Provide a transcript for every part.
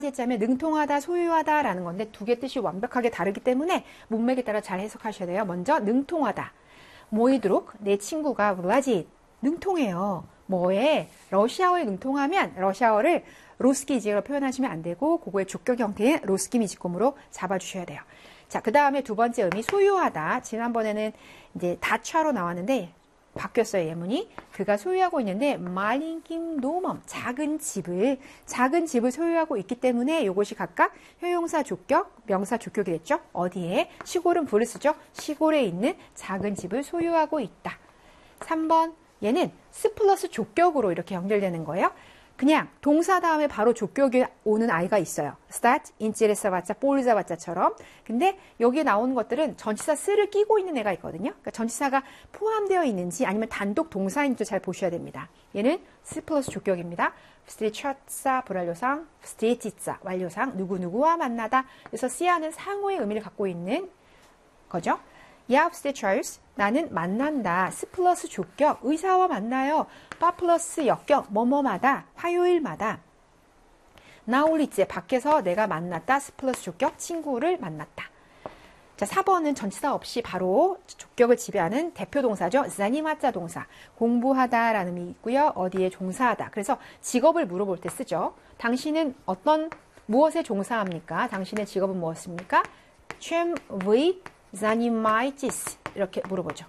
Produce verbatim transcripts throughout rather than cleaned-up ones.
제자면 능통하다, 소유하다 라는 건데 두 개 뜻이 완벽하게 다르기 때문에 문맥에 따라 잘 해석하셔야 돼요. 먼저 능통하다. 모이도록 내 친구가 블라짓 능통해요. 뭐에? 러시아어에 능통하면 러시아어를 로스키지로 표현하시면 안 되고 그거의 족격 형태인 로스키 미지콤으로 잡아주셔야 돼요. 자, 그 다음에 두 번째 의미 소유하다. 지난번에는 이제 다차로 나왔는데 바뀌었어요, 예문이. 그가 소유하고 있는데 말린김 노멈 작은 집을 작은 집을 소유하고 있기 때문에 이것이 각각 형용사 족격, 명사 족격이 됐죠. 어디에? 시골은 불을 쓰죠. 시골에 있는 작은 집을 소유하고 있다. 삼 번 얘는 스 플러스 족격으로 이렇게 연결되는 거예요. 그냥 동사 다음에 바로 족격이 오는 아이가 있어요. start, 인치레사바짜, 볼자바짜처럼. 근데 여기에 나오는 것들은 전치사 쓰를 끼고 있는 애가 있거든요. 그러니까 전치사가 포함되어 있는지 아니면 단독 동사인지 잘 보셔야 됩니다. 얘는 스 플러스 족격입니다. 스트리처사 불완료상, 스트리티자 완료상, 누구누구와 만나다. 그래서 씨아는 상호의 의미를 갖고 있는 거죠. 야, 스테차스 나는 만난다. 스 플러스 족격 의사와 만나요. 빠 플러스 역격 뭐뭐마다 화요일마다. 나올리제 밖에서 내가 만났다. 스 플러스 족격 친구를 만났다. 자, 사 번은 전치사 없이 바로 족격을 지배하는 대표 동사죠. 자니마자 동사. 공부하다라는 의미 있고요. 어디에 종사하다. 그래서 직업을 물어볼 때 쓰죠. 당신은 어떤 무엇에 종사합니까? 당신의 직업은 무엇입니까? 츤 의 자니마이지스 이렇게 물어보죠.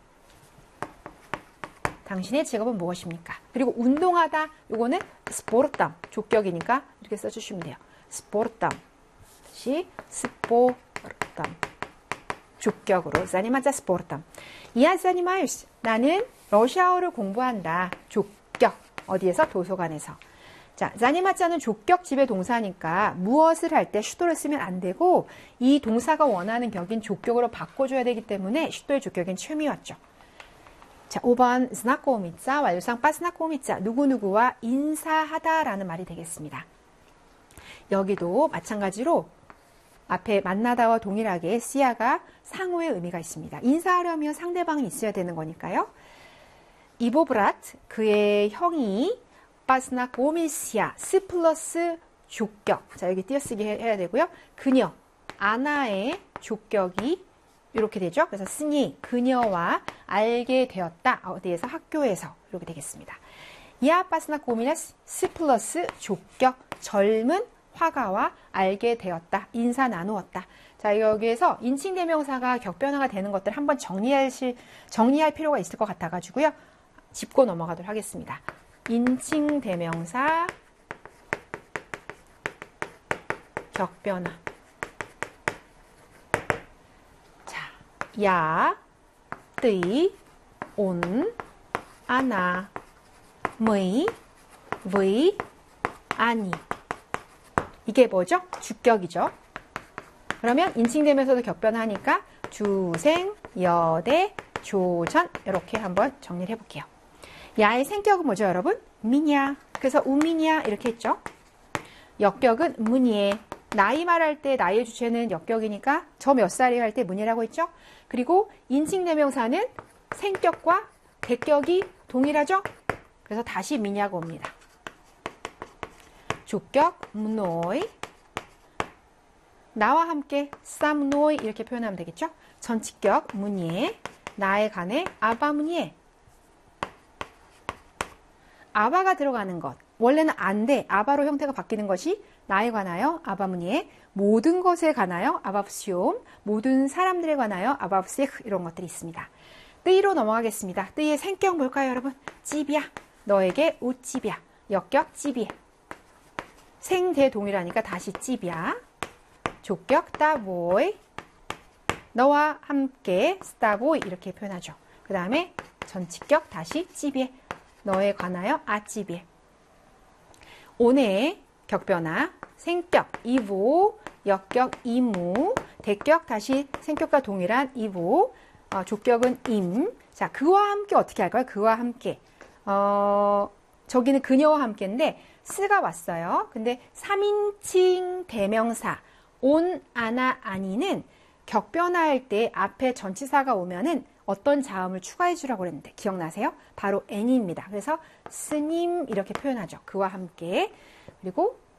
당신의 직업은 무엇입니까? 그리고 운동하다 요거는 스포르탐 족격이니까 이렇게 써주시면 돼요. 스포르탐 다시 스포르탐 족격으로 자니마자 스포르탐. 이아 자니마이스 나는 러시아어를 공부한다. 족격 어디에서? 도서관에서. 자, 자니마자는 족격 지배 동사니까 무엇을 할 때 슈도를 쓰면 안 되고 이 동사가 원하는 격인 족격으로 바꿔줘야 되기 때문에 슈도의 족격인 츤이 왔죠. 자, 오 번 스나코미자 완료상 빠스나코미자 누구누구와 인사하다라는 말이 되겠습니다. 여기도 마찬가지로 앞에 만나다와 동일하게 씨아가 상호의 의미가 있습니다. 인사하려면 상대방이 있어야 되는 거니까요. 이보브라트 그의 형이 빠스나코미시아 스 플러스 족격. 자, 여기 띄어쓰기 해야 되고요. 그녀 아나의 족격이 이렇게 되죠. 그래서 스니 그녀와 알게 되었다. 어디에서? 학교에서. 이렇게 되겠습니다. 야 빠스나코미네스 스 플러스 족격 젊은 화가와 알게 되었다. 인사 나누었다. 자, 여기에서 인칭대명사가 격변화가 되는 것들 한번 정리할, 정리할 필요가 있을 것 같아가지고요. 짚고 넘어가도록 하겠습니다. 인칭대명사 격변화. 자, 야, 뜨이, 온, 아나, 의, 의, 아니. 이게 뭐죠? 주격이죠. 그러면 인칭대명사도 격변하니까 주생, 여대, 조전 이렇게 한번 정리를 해볼게요. 야의 생격은 뭐죠, 여러분? 미냐. 그래서 우미냐 이렇게 했죠. 역격은 문예. 나이 말할 때 나이의 주체는 역격이니까 저 몇 살이에요 할 때 문예라고 했죠. 그리고 인칭대명사는 생격과 대격이 동일하죠. 그래서 다시 미냐고 옵니다. 주격 문노이. 나와 함께 쌈노이 이렇게 표현하면 되겠죠. 전치격 문예. 나에 관해 아바문예. 아바가 들어가는 것. 원래는 안돼, 아바로 형태가 바뀌는 것이 나에 관하여 아바문예. 모든 것에 관하여 아바프시옴. 모든 사람들에 관하여 아바프세흐 이런 것들이 있습니다. 뜨이로 넘어가겠습니다. 뜨이의 생격 뭘까요, 여러분? 찌비야. 너에게 우찌비야. 역격 찌비. 생대 동일하니까 다시 찌비야. 족격 따보이. 너와 함께 스타보이 이렇게 표현하죠. 그 다음에 전치격 다시 찌비에. 너에 관하여 아찌비에. 온의 격변화. 생격 이보. 역격 이무. 대격 다시 생격과 동일한 이보. 어, 족격은 임. 자, 그와 함께 어떻게 할까요? 그와 함께. 어, 저기는 그녀와 함께인데 스가 왔어요. 근데 삼 인칭 대명사 온, 아나, 아니는 격변화할 때 앞에 전치사가 오면은 어떤 자음을 추가해 주라고 그랬는데 기억나세요? 바로 n입니다. 그래서 스님 이렇게 표현하죠. 그와 함께. 그리고